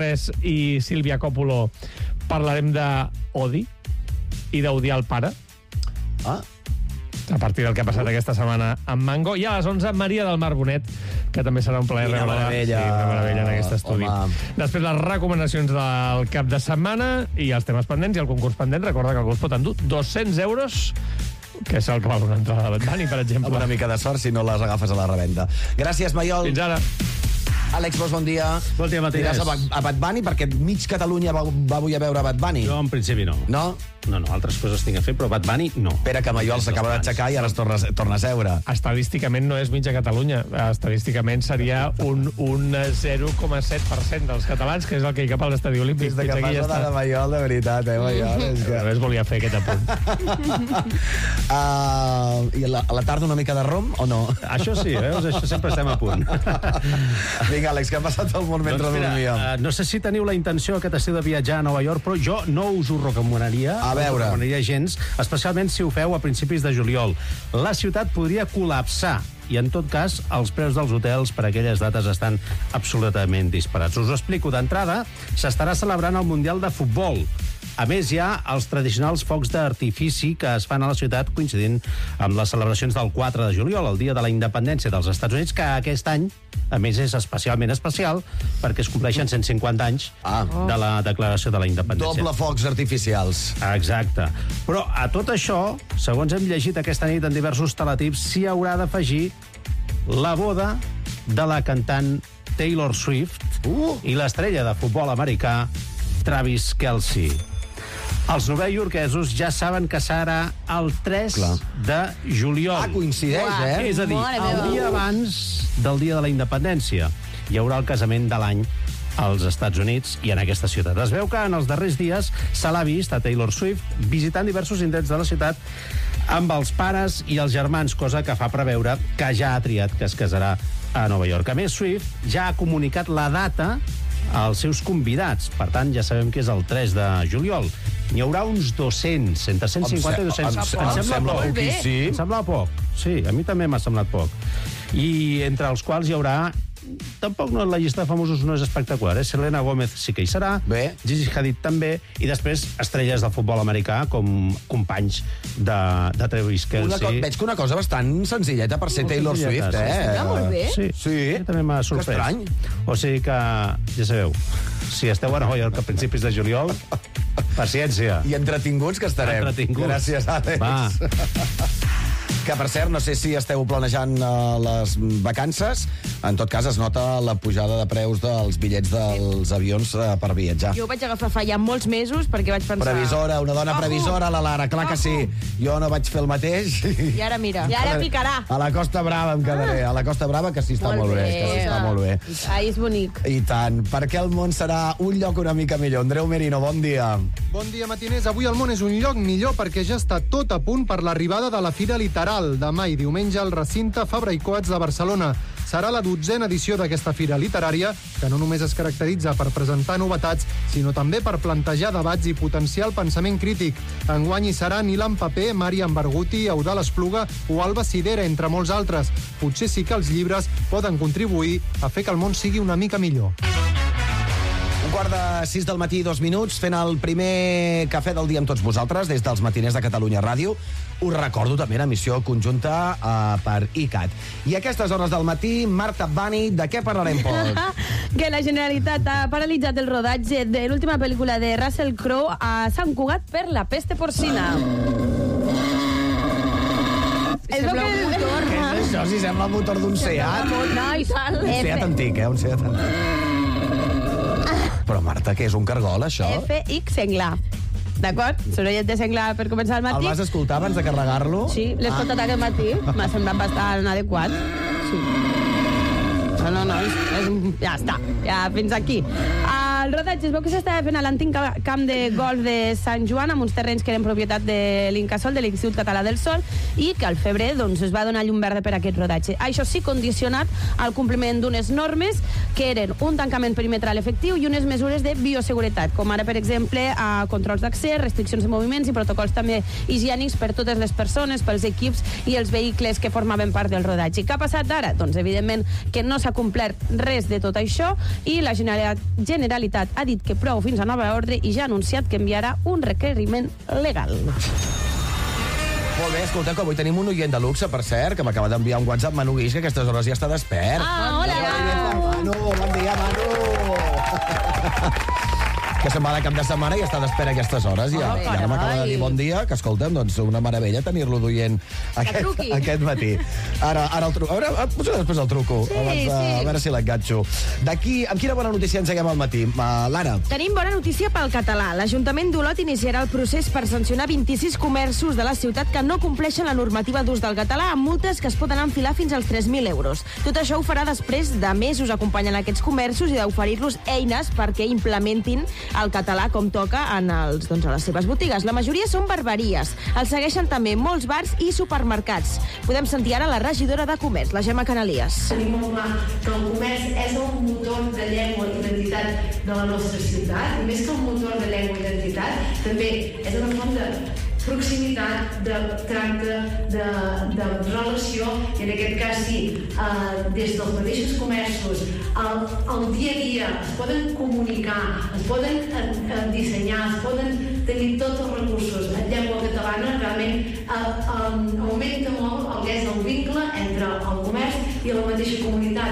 i Sílvia Coppolo parlarem d'Odi i d'odiar el pare. A partir del que ha passat aquesta setmana amb Mango. I a les 11, Maria del Mar Bonet, que també serà un plaer rebre-la. Una meravella en aquest estudi. Després, les recomanacions del cap de setmana i els temes pendents i el concurs pendent. Recorda que algú es pot endur 200 euros, que és el que val una entrada de Bad Bunny, per exemple. Amb una mica de sort si no les agafes a la revenda. Gràcies, Maiol. Fins ara. Àlex Bosch, bon dia. Bon dia, Matías. Aniràs a Bad Bunny perquè mig Catalunya va avui a veure Bad Bunny. Jo, en principi, no. No? No, altres coses tinc a fer, però Bad Bunny, no. Espera, que Maiol s'acaba d'aixecar i ara es torna a seure. Estadísticament no és mitja Catalunya. Estadísticament seria un 0,7% dels catalans, que és el que hi cap a l'estadi olímpic. Des que fas la de Maiol, de veritat, Maiol? Només volia fer aquest apunt. I a la tarda una mica de rom, o no? Això sí, veus? Això sempre estem a punt. Vinga, Àlex, què ha passat al món mentre dormíem? No sé si teniu la intenció aquest estiu de viatjar a Nova York, però jo no us ho recomanaria. A veure. No us ho recomanaria gens, especialment si ho feu a principis de juliol. La ciutat podria col·lapsar i, en tot cas, els preus dels hotels per aquelles dates estan absolutament disparats. Us ho explico. D'entrada, s'estarà celebrant el Mundial de Futbol. A més, hi ha els tradicionals focs d'artifici que es fan a la ciutat coincidint amb les celebracions del 4 de juliol, el dia de la independència dels Estats Units, que aquest any, a més, és especialment especial perquè es compleixen 150 anys de la declaració de la independència. Doble focs artificials. Exacte. Però a tot això, segons hem llegit aquesta nit en diversos teletips, s'hi haurà d'afegir la boda de la cantant Taylor Swift i l'estrella de futbol americà Travis Kelce. Els novaiorquesos ja saben que serà el 3 de juliol. Coincideix, És a dir, el dia abans del dia de la independència hi haurà el casament de l'any als Estats Units i en aquesta ciutat. Es veu que en els darrers dies se l'ha vist a Taylor Swift visitant diversos indrets de la ciutat amb els pares i els germans, cosa que fa preveure que ja ha triat que es casarà a Nova York. A més, Swift ja ha comunicat la data als seus convidats. Per tant, ja sabem que és el 3 de juliol. N'hi haurà uns 200, entre 150 i 200. Em sembla poquíssim. Em sembla poc. Sí, a mi també m'ha semblat poc. I entre els quals hi haurà... Tampoc no, la llista de famosos no és espectacular, Selena Gomez sí que hi serà, Gigi Hadid també, i després estrelles del futbol americà com companys de Travis Kelce. Veig que una cosa bastant senzilleta per ser Taylor Swift, Sembla molt bé. Sí. També m'ha sorprès. Que estrany. O sigui que, ja sabeu, si esteu a Nova York a principis de juliol, paciència. I entretinguts que estarem. Gràcies, Àlex. Va. Que, per cert, no sé si esteu planejant les vacances. En tot cas, es nota la pujada de preus dels bitllets dels avions per viatjar. Jo ho vaig agafar fa ja molts mesos perquè vaig pensar... Previsora, una dona previsora, la Lara, clar que sí. Jo no vaig fer el mateix. I ara mira. I ara picarà. A la Costa Brava em quedaré. A la Costa Brava, que sí està molt bé. Que sí està molt bé. Ai, és bonic. I tant. Perquè el món serà un lloc una mica millor. Andreu Merino, bon dia. Bon dia, matiners. Avui el món és un lloc millor perquè ja està tot a punt per l'arribada de la Fira Literal. Demà i diumenge al recinte Fabra i Coats de Barcelona. Serà la 12a edició d'aquesta fira literària, que no només es caracteritza per presentar novetats, sinó també per plantejar debats i potenciar el pensament crític. Enguany hi serà Nilan Paper, Marian Barghouti, Eudald Espluga o Alba Sidera, entre molts altres. Potser sí que els llibres poden contribuir a fer que el món sigui una mica millor. 5:45 del matí, 2 minuts, fent el primer cafè del dia amb tots vosaltres, des dels matiners de Catalunya Ràdio. Us recordo també una missió conjunta per ICAT. I a aquestes hores del matí, Marta Bani, de què parlarem, Pol? Que la Generalitat ha paralitzat el rodatge de l'última pel·lícula de Russell Crowe a Sant Cugat per la peste porcina. Què és això? Si sembla el motor d'un Seat. Un Seat antic, Un Seat antic. Però, Marta, què és un cargol, això? FX Senglar. D'acord? Sorollet de senglar per començar el matí. El vas escoltar abans de carregar-lo? Sí, l'he escoltat aquest matí. M'ha semblat bastant adequat. Sí. No, ja està. Ja fins aquí. El rodatge es veu que s'estava fent a l'antic camp de golf de Sant Joan, amb uns terrenys que eren propietat de l'Incasòl, de l'Institut Català del Sol, i que al febrer es va donar llum verda per aquest rodatge. Això sí, condicionat al compliment d'unes normes que eren un tancament perimetral efectiu i unes mesures de bioseguretat, com ara, per exemple, controls d'accés, restriccions de moviments i protocols també higiènics per totes les persones, pels equips i els vehicles que formaven part del rodatge. Què ha passat ara? Doncs, evidentment, que no s'ha complert res de tot això i la Generalitat ciutat ha dit que prou fins a nova ordre i ja ha anunciat que enviarà un requeriment legal. Molt bé, escolteu, que avui tenim un oient de luxe, per cert, que m'acaba d'enviar un WhatsApp, Manu Guix, que a aquestes hores ja està despert. Hola, Manu, bon dia, Manu. Que se'n va de cap de setmana i està d'espera a aquestes hores. I ara m'acaba de dir bon dia, que escolta'm, doncs una meravella tenir-lo d'oient aquest matí. Ara el truco. A veure, potser després el truco, a veure si l'enganxo. Amb quina bona notícia engeguem al matí? Lara. Tenim bona notícia pel català. L'Ajuntament d'Olot iniciarà el procés per sancionar 26 comerços de la ciutat que no compleixen la normativa d'ús del català amb multes que es poden enfilar fins als 3.000 euros. Tot això ho farà després de mesos acompanyant aquests comerços i d'oferir-los eines perquè implementin el català com toca a les seves botigues. La majoria són barberies. Els segueixen també molts bars i supermercats. Podem sentir ara la regidora de Comerç, la Gemma Canalies. Tenim molt clar que el comerç és el motor de llengua i identitat de la nostra ciutat, i més que un motor de llengua i identitat, també és una font de proximitat, de tracte, de relació, i en aquest cas sí, des dels mateixos comerços, el dia a dia es poden comunicar, es poden dissenyar, es poden tenir tots els recursos en llengua catalana, realment augmenta molt el que és el vincle entre el comerç i la mateixa comunitat.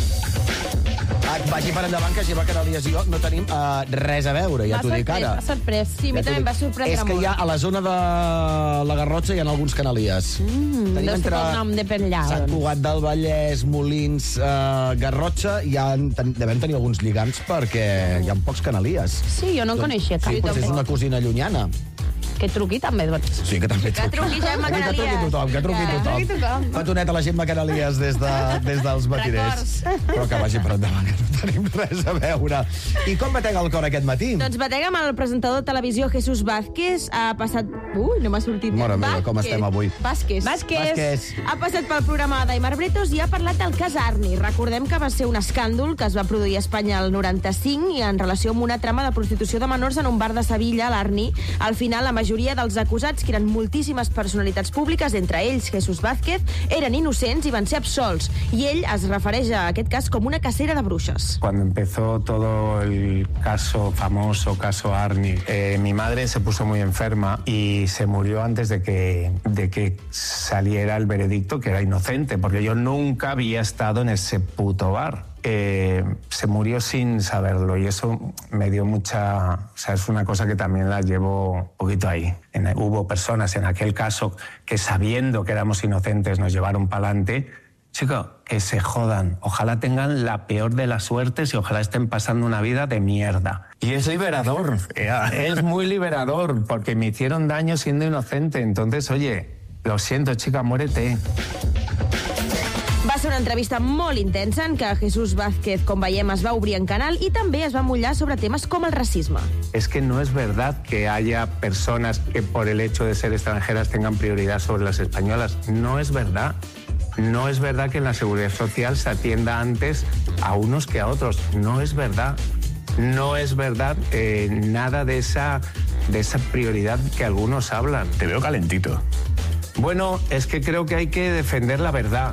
Vagi per endavant, que Gemma Canalies i jo no tenim res a veure, ja t'ho dic ara. M'ha sorprès, sí, a mi també em va sorprendre molt. És que hi ha, a la zona de la Garrotxa hi ha alguns Canalies. Deu ser pel nom de per allà. Sant Cugat del Vallès, Molins, Garrotxa, devem tenir alguns lligams perquè hi ha pocs Canalies. Sí, jo no en coneixia cap. Sí, potser és una cosina llunyana. Que truqui també, doncs. Sí, que també truqui. Que truqui Gemma Canalies. Que truqui tothom. Petonet a la Gemma Canalies des dels matiners. Però que vagi per endavant, que no tenim res a veure. I com batega el cor aquest matí? Doncs batega amb el presentador de televisió Jesús Vázquez. Ha passat... no m'ha sortit. Mare meva, com estem avui? Vázquez. Ha passat pel programa d'Aimar Bretos i ha parlat del cas Arni. Recordem que va ser un escàndol que es va produir a Espanya el 95 i en relació amb una trama de prostitució de menors en un bar de Sevilla, l'Arni. Al final, la majoria dels acusats, que eren moltíssimes personalitats públiques, entre ells Jesús Vázquez, eren innocents i van ser absolts. I ell es refereix a aquest cas com una cacera de bruixes. Cuando empezó todo el famoso caso Arni, mi madre se puso muy enferma y se murió antes de que saliera el veredicto, que era inocente, porque yo nunca había estado en ese puto bar. Se murió sin saberlo y eso me dio mucha... O sea, es una cosa que también la llevo un poquito ahí. Hubo personas en aquel caso que, sabiendo que éramos inocentes, nos llevaron para adelante. Chico, que se jodan. Ojalá tengan la peor de las suertes y ojalá estén pasando una vida de mierda. Y es liberador. Es muy liberador, porque me hicieron daño siendo inocente. Entonces, oye, lo siento, chica, muérete. Va ser una entrevista molt intensa en què Jesús Vázquez, com veiem, es va obrir en canal i també es va mullar sobre temes com el racisme. Es que no es verdad que haya personas que por el hecho de ser extranjeras tengan prioridad sobre las españolas. No es verdad. No es verdad que en la seguridad social se atienda antes a unos que a otros. No es verdad. No es verdad nada de esa prioridad que algunos hablan. Te veo calentito. Bueno, es que creo que hay que defender la verdad.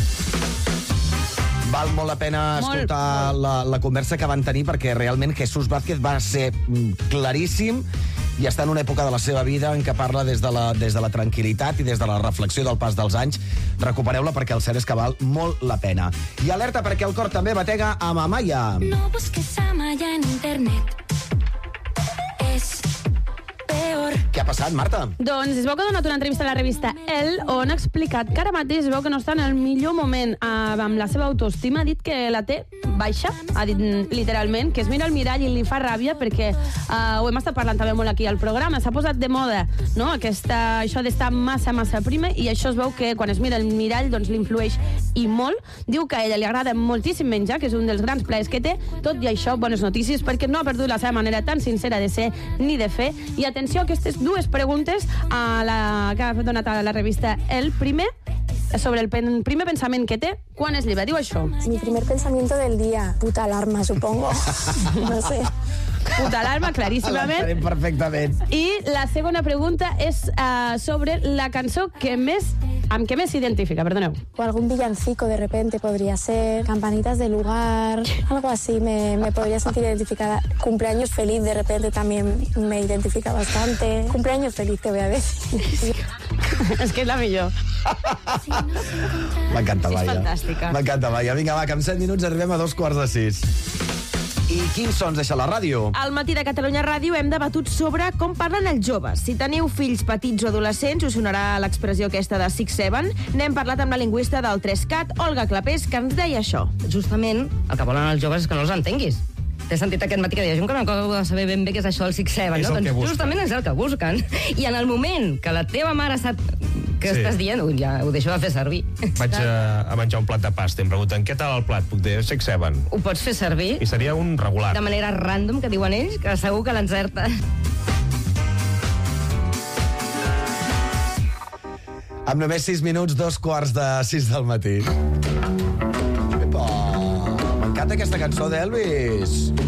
Val molt la pena escoltar la conversa que van tenir, perquè realment Jesús Vázquez va ser claríssim i està en una època de la seva vida en què parla des de la tranquil·litat i des de la reflexió del pas dels anys. Recupereu-la perquè el cert és que val molt la pena. I alerta perquè el cor també batega amb Amaya. No busques Amaya en internet. És peor. Què ha passat, Marta? Doncs es veu que ha donat una entrevista a la revista Elle on ha explicat que ara mateix es veu que no està en el millor moment amb la seva autoestima. Ha dit que la té baixa, ha dit literalment, que es mira al mirall i li fa ràbia perquè ho hem estat parlant també molt aquí al programa, s'ha posat de moda, no? Això d'estar massa prima, i això es veu que quan es mira al mirall doncs l'influeix i molt. Diu que a ella li agrada moltíssim menjar, que és un dels grans plaers que té. Tot i això, bones notícies, perquè no ha perdut la seva manera tan sincera de ser ni de fer. I atenció a aquestes dues preguntes que ha donat a la revista Elle. Primer, sobre el primer pensament que té quan es lleva. Diu això. Mi primer pensamiento del día, puta alarma, supongo. No sé. Puta alarma, claríssimament. L'entenem perfectament. I la segona pregunta és sobre la cançó que més Amb què més s'identifica, perdoneu? O algún villancico de repente podría ser, campanitas de lugar, algo así me podría sentir identificada. Cumpleaños feliz de repente también me identifica bastante. Cumpleaños feliz te voy a decir. És que és la millor. M'encanta, És Laia. fantàstica. M'encanta, Laia. Vinga, va, que en 7 minuts arribem a 2:45. I quins sons deixa la ràdio? Al Matí de Catalunya Ràdio hem debatut sobre com parlen els joves. Si teniu fills petits o adolescents, us sonarà l'expressió aquesta de 6-7. N'hem parlat amb la lingüista del 3CAT, Olga Clapés, que ens deia això. Justament el que volen els joves és que no els entenguis. T'he sentit aquest matí que deia gent que no acaba de saber ben bé què és això del 6-7, És no? el que Doncs busquen. justament és el que busquen. I en el moment que la teva mare sap què Sí. estàs dient, ja ho deixo de fer servir. Vaig a menjar un plat de pasta i em pregunten què tal el plat? Puc dir 6-7. Ho pots fer servir I seria un regular. de manera random, que diuen ells, que segur que l'encerta. Amb només 6 minuts, 2:45 del matí. Epa, m'encanta aquesta cançó d'Elvis.